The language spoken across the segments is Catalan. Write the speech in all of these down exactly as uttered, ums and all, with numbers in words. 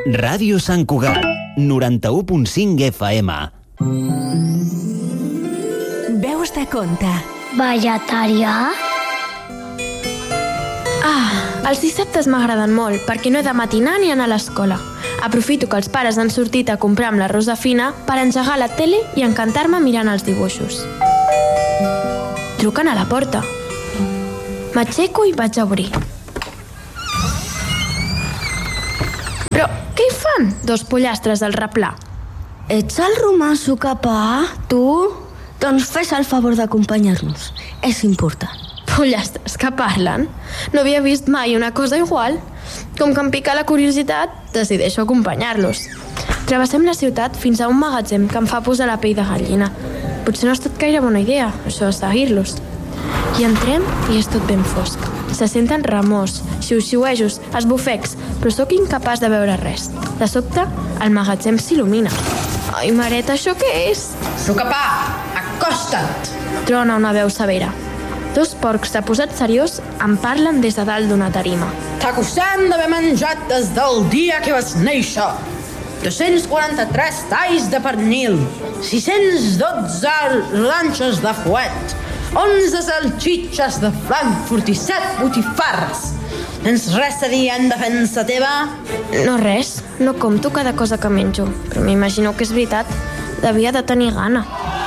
Ràdio Sant Cugat, noranta-u punt cinc F M. Veus de conte. Vegetarià? Ah, els dissabtes m'agraden molt perquè no he de matinar ni anar a l'escola. Aprofito que els pares han sortit a comprar amb la Rosa Fina per engegar la tele i encantar-me mirant els dibuixos. Truquen a la porta. M'aixeco i vaig a obrir. Però què hi fan dos pollastres al replà? Ets el Romà Sucapà, tu? Doncs fes el favor d'acompanyar-nos. És important. Pollastres que parlen? No havia vist mai una cosa igual. Com que em pica la curiositat, decideixo acompanyar-los. Travessem la ciutat fins a un magatzem que em fa posar la pell de gallina. Potser no ha estat gaire bona idea, això de seguir-los. I entrem i és tot ben fosc. Se senten remors, xiu-xiuejos, esbufecs, però sóc incapaç de veure res. De sobte, el magatzem s'il·lumina. Ai, mareta, això què és? Sucapà, acosta't! Trona una veu severa. Dos porcs de posat seriós em parlen des de dalt d'una tarima. T'acusem d'haver menjat des del dia que vas néixer. dos-cents quaranta-tres talls de pernil, sis-cents dotze lanxes de fuet, onze salxitxes de Frankfurt i set botifarres. Tens res a dir en defensa teva? No res, no compto cada cosa que menjo, però m'imagino que és veritat. Devia de tenir gana.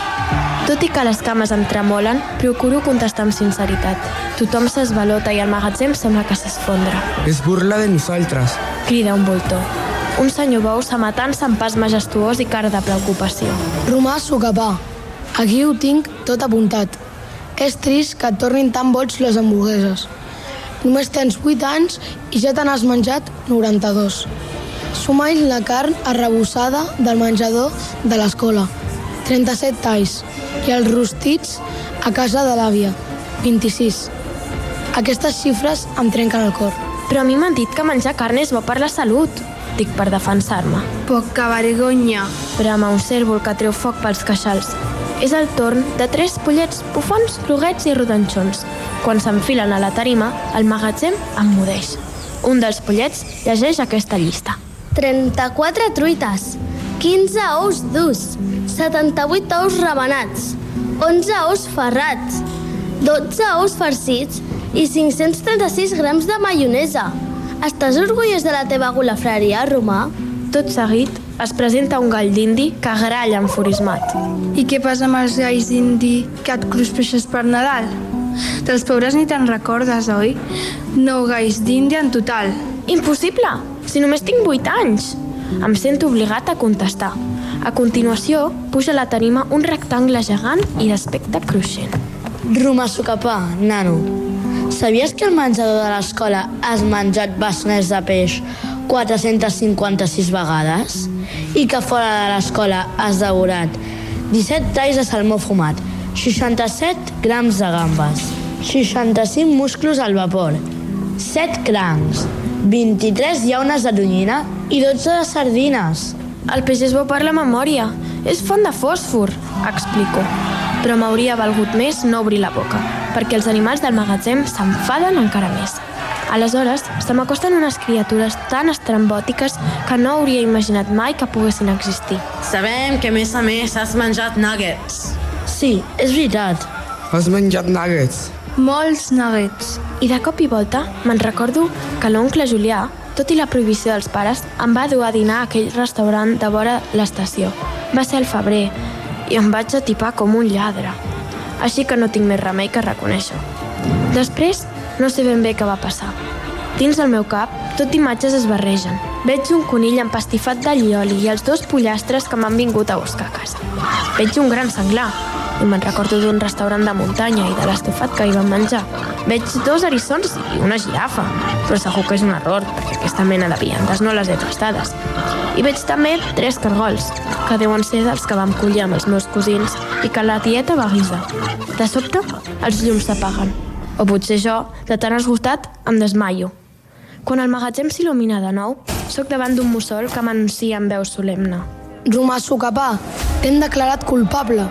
Tot i que les cames em tremolen, procuro contestar amb sinceritat. Tothom s'esvalota i el magatzem sembla que s'esfondra. Es burla de nosaltres. Crida un voltor. Un senyor bou s'amatant-se amb pas majestuós i cara de preocupació. Romà Sucapà, aquí ho tinc tot apuntat. És trist que et tornin tan boig les hamburgueses. Només tens vuit anys i ja te n'has menjat noranta-dos. Suma'hi la carn arrebossada del menjador de l'escola, trenta-set talls, i els rostits a casa de l'àvia, vint-i-sis. Aquestes xifres em trenquen el cor. Però a mi m'han dit que menjar carn és bo per la salut, dic per defensar-me. Poca vergonya. Brama un cérvol que treu foc pels queixals. És el torn de tres pollets bufons, groguets i rodanxons. Quan s'enfilen a la tarima, el magatzem emmudeix. Un dels pollets llegeix aquesta llista. trenta-quatre truites, quinze ous durs, setanta-vuit ous rebenats, onze ous ferrats, dotze ous farcits i cinc-cents trenta-sis grams de maionesa. Estàs orgullós de la teva golafreria, Romà? Tot seguit es presenta un gall d'indi que gralla enfurismat. I què passa amb els galls d'indi que et cruspeixes per Nadal? Dels pobres ni te'n recordes, oi? Nou galls d'indi en total. Impossible! Si només tinc vuit anys! Em sento obligat a contestar. A continuació, puja a la tarima un rectangle gegant i d'aspecte cruixent. Romà Sucapà, nano, sabies que al menjador de l'escola has menjat besners de peix quatre-centes cinquanta-sis vegades? I que fora de l'escola has devorat disset talls de salmó fumat, seixanta-set grams de gambes, seixanta-cinc musclos al vapor, set crancs, vint-i-tres llaunes de tonyina i dotze de sardines. El peix és bo per la memòria. És font de fòsfor, explico. Però m'hauria valgut més no obrir la boca, perquè els animals del magatzem s'enfaden encara més. Aleshores, se m'acosten unes criatures tan estrambòtiques que no hauria imaginat mai que poguessin existir. Sabem que a més a més has menjat nuggets. Sí, és veritat. Has menjat nuggets. Molts nuggets. I de cop i volta me'n recordo que l'oncle Julià, tot i la prohibició dels pares, em va dur a dinar a aquell restaurant de vora l'estació. Va ser al febrer i em vaig atipar com un lladre. Així que no tinc més remei que reconèixer. Després, no sé ben bé què va passar. Dins del meu cap, tot imatges es barregen. Veig un conill empastifat d'allioli i els dos pollastres que m'han vingut a buscar a casa. Veig un gran senglar i me'n recordo d'un restaurant de muntanya i de l'estofat que hi vam menjar. Veig dos eriçons i una girafa, però segur que és un error, perquè aquesta mena de viandes no les he tastades. I veig també tres cargols, que deuen ser dels que vam collir amb els meus cosins i que la tieta va guisar. De sobte, els llums s'apaguen. O potser jo, de tan esgotat, em desmaio. Quan el magatzem s'il·lumina de nou, sóc davant d'un mussol que m'anuncia amb veu solemne. Romà Sucapà, t'hem declarat culpable.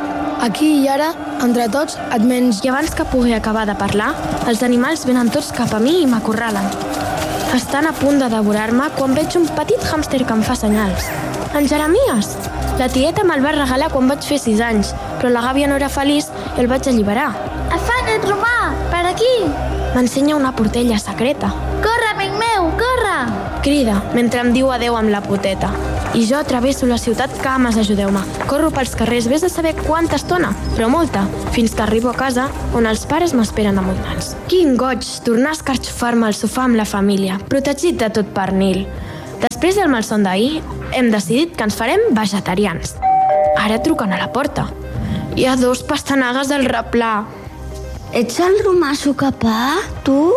Aquí i ara, entre tots, et menys... I abans que pugui acabar de parlar, els animals venen tots cap a mi i m'acorralen. Estan a punt de devorar-me quan veig un petit hàmster que em fa senyals. En Jeremies! La tieta me'l va regalar quan vaig fer sis anys, però la gàbia no era feliç i el vaig alliberar. Afa't, Romà! Per aquí! M'ensenya una portella secreta. Corre, amic meu, corre! Crida, mentre em diu adeu amb la poteta. I jo travesso la ciutat, cames, ajudeu-me. Corro pels carrers, vés a saber quanta estona, però molta, fins que arribo a casa, on els pares m'esperen amoïnats. Quin goig tornar a escarxofar-me al sofà amb la família, protegit de tot pernil. Després del malson d'ahir, hem decidit que ens farem vegetarians. Ara truquen a la porta. Hi ha dos pastanagues del replà. Ets el Romà Socapà, tu?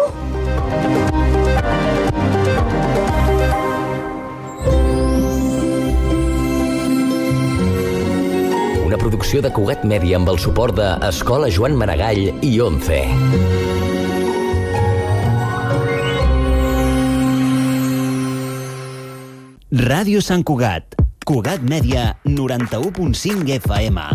Una producció de Cugat Mèdia amb el suport de Escola Joan Maragall i ONCE. Ràdio Sant Cugat. Cugat Mèdia, noranta-u punt cinc F M.